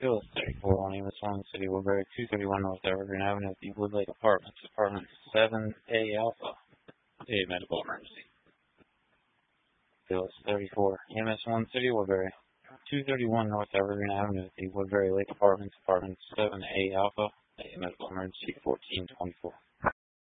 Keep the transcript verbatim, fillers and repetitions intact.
Phyllis thirty-four on Amos one City Woodbury, two thirty-one North Evergreen Avenue at the Woodlake Apartments, Apartment seven A Alpha. A medical emergency. Phyllis thirty-four, M S one City Woodbury, two thirty-one North Evergreen Avenue at the Woodbury Lake Apartments, Apartment seven A Alpha. A medical emergency, fourteen twenty-four.